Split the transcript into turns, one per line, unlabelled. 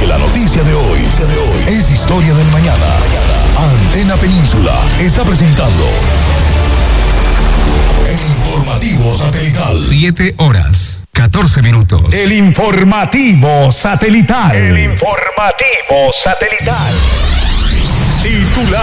la noticia de hoy es historia del mañana. Antena Península está presentando el informativo satelital.
7 horas, 14 minutos.
El informativo satelital.
El informativo satelital.
Titular.